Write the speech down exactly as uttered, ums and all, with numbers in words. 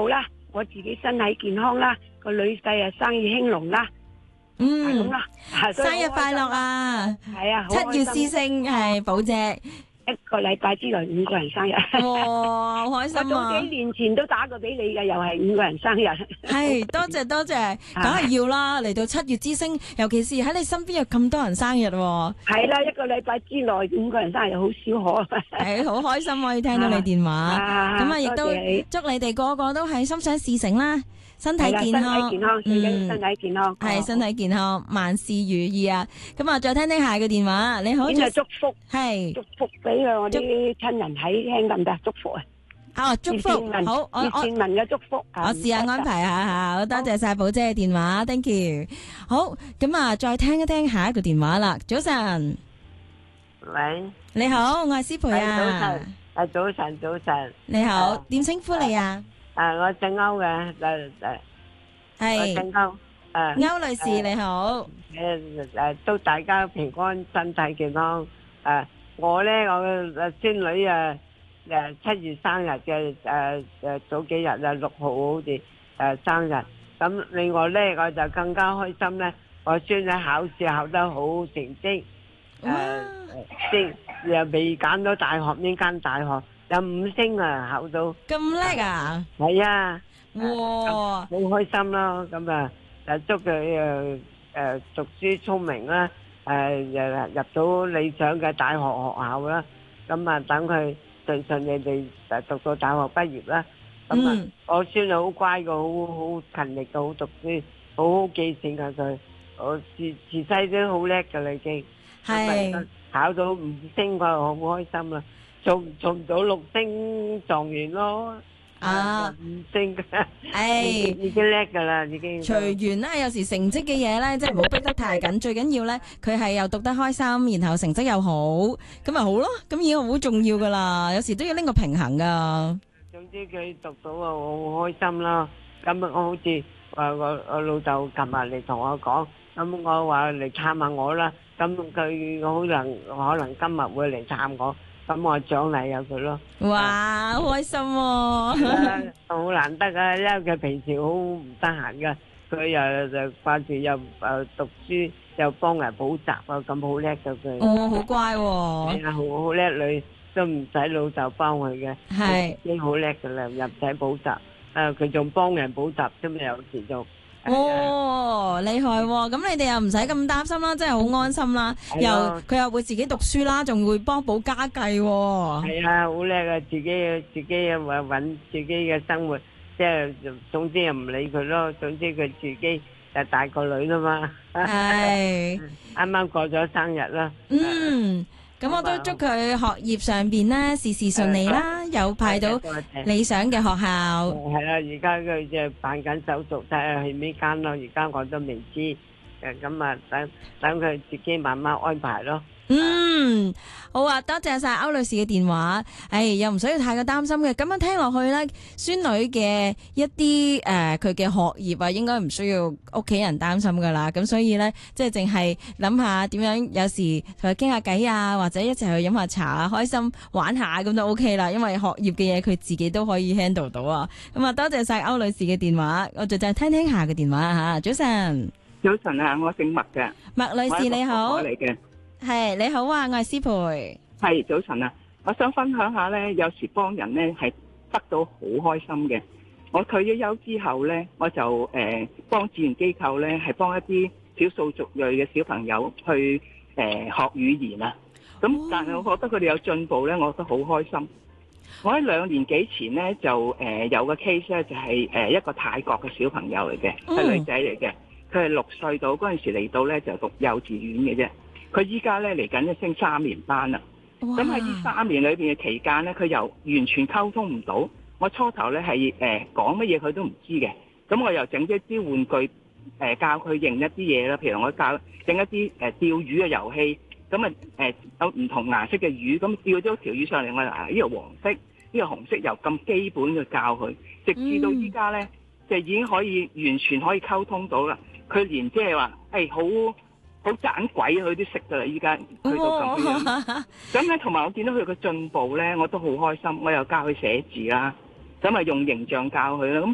好啦，我自己身體健康啦，個女婿啊生意興隆啦，係咁嗯， 啦。啊所以生日快樂好開心啊！ 係啊，好七月開心之星係寶姐， 一個禮拜之內五個人生日。 哇，好開我心啊！ 早幾年前都打過俾你嘅，又係五個人生日。 係多謝多謝，梗係要啦！嚟到七月之星，尤其是喺你身邊有咁多人生日喎， 係啦，一個禮拜之內五個人生日好少可。 係好開心可以聽到你電話， 啊咁啊亦都多謝你祝你哋個個都係心想事成啦，身體係啦， 健康， 身體健康，最緊要身體健康。 係身體健康，萬事如意啊！咁啊，再聽聽下個電話，你好， 點啊祝福係祝福俾我啲親人睇聽得唔得？祝福啊！ 哦，祝福好，我葉倩文嘅祝福， 我試下安排下吓，好多謝晒寶姐嘅電話 ，thank you。好，咁啊，再聽一聽下一個電話啦。早晨， 喂， 你好，我係思培啊。 早晨，啊早晨早晨， 你好，點稱呼你啊？ 啊我姓歐嘅，誒誒，我係姓歐，誒歐女士你好， 誒誒祝大家平安身體健康。誒我咧我嘅孫女啊誒七月生日嘅，誒誒早幾日啊六號好似誒生日，咁另外咧我就更加開心咧，我孫女考試考得好成績，誒即又未揀到大學呢間大學。有五星啊，考到咁叻啊！ 係啊， 哇， 好開心咯！咁啊，誒祝佢誒誒讀書聰明啦，誒誒入到理想嘅大學學校啦。咁啊，等佢順順利利誒讀到大學畢業啦。咁啊，我孫女好乖嘅，好好勤力嘅，好讀書，好好記性嘅佢。我自自細都好叻嘅啦，已經係考到五星，我好開心啦。做做唔到六星狀元咯， 啊五星嘅， 誒已經叻噶啦，已經。 隨緣啦，有時成績嘅嘢咧，即係唔好逼得太緊，最緊要咧佢係又讀得開心，然後成績又好，咁咪好咯。咁已經好重要噶啦，有時都要拎個平衡噶。 總之佢讀到啊，我好開心啦。咁我好似話我我老豆琴日嚟同我講，咁我話嚟探下我啦。咁佢可能可能今日會嚟探我。咁我獎勵有佢咯。 哇，好開心喎！ 好難得啊，因為佢平時好唔得閒噶，佢又就掛住又誒讀書，又幫人補習啊，咁好叻噶佢。 哦，好乖喎！ 係啊，好好叻女，都唔使老豆幫佢嘅， 係已經好叻噶啦，又唔使補習。誒，佢仲幫人補習啫嘛，有時就。 哦，厲害喎！咁你哋又唔使咁擔心啦，真係好安心啦。又佢又會自己讀書啦，仲會幫補家計喎。 係啊，好叻啊！自己自己又揾揾自己嘅生活，即係總之又唔理佢咯。總之佢自己就大個女啦嘛。 係。 啱啱過咗生日啦。 嗯。咁我都祝佢學業上邊咧事事順利啦，有派到理想嘅學校。 係啦，而家佢就辦緊手續，睇下去邊間咯。而家我都未知，誒咁啊，等等佢自己慢慢安排咯。 嗯，好啊，多謝晒歐女士嘅電話。誒，又唔需要太過擔心嘅。咁樣聽落去咧，孫女嘅一啲誒佢嘅學業啊，應該唔需要屋企人擔心噶啦。咁所以咧，即係淨係諗下點樣，有時同佢傾下偈啊，或者一齊去飲下茶啊，開心玩下咁就 OK 啦。因為學業嘅嘢佢自己都可以 handle 到啊。咁啊，多謝晒歐女士嘅電話。我就就聽聽下嘅電話吓。早晨， 早晨啊，我姓麥嘅， 麥女士你好。 嚟嘅。 係你好啊，我係思培。 係早晨啊，我想分享下咧，有時幫人咧係得到好開心嘅。我退咗休之後咧，我就誒幫志願機構咧係幫一啲少數族裔嘅小朋友去誒、呃、學語言啊。咁、哦、但係我覺得佢哋有進步咧，我覺得好開心。我喺兩年幾前咧就誒、呃、有個 case 咧，就係、是、誒一個泰國嘅小朋友嚟嘅，係、嗯、女仔嚟嘅。佢係六歲到嗰陣時嚟到咧就讀幼稚園嘅啫。佢依家咧嚟緊一升三年班啦，咁喺呢三年裏邊嘅期間咧，佢又完全溝通唔到。我初頭咧係誒講乜嘢佢都唔知嘅，咁我又整一啲玩具誒、呃、教佢認一啲嘢啦，譬如我教整一啲誒、呃、釣魚嘅遊戲，咁啊誒有唔同顏色嘅魚，咁釣咗條魚上嚟，我話呢個黃色，呢、呢個紅色，由咁基本嘅教佢，直至到依家咧就已經可以完全可以溝通到啦。佢連即係話誒好。好盞鬼佢都識噶啦！依家去到咁樣，咁咧同埋我見到佢嘅進步咧，我都好開心。我又教佢寫字啦，咁啊用形象教佢啦。咁